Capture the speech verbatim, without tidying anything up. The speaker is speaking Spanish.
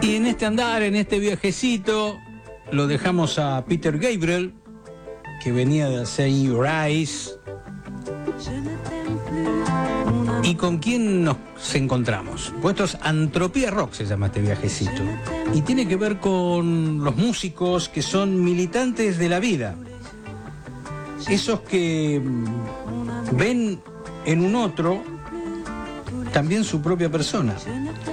Y en este andar, en este viajecito, lo dejamos a Peter Gabriel, que venía de hacer Your Eyes. ¿Y con quién nos encontramos? Pues esto es Antropía Rock, se llama este viajecito. Y tiene que ver con los músicos que son militantes de la vida. Esos que ven en un otro también su propia persona.